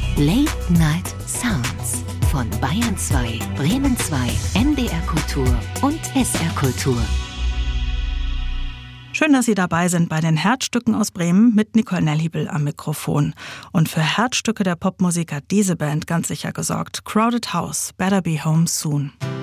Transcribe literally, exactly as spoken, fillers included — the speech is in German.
Late Night Sounds von Bayern zwei, Bremen zwei, N D R Kultur und S R Kultur. Schön, dass Sie dabei sind bei den Herzstücken aus Bremen mit Nicole Nelhibel am Mikrofon. Und für Herzstücke der Popmusik hat diese Band ganz sicher gesorgt. Crowded House, Better Be Home Soon.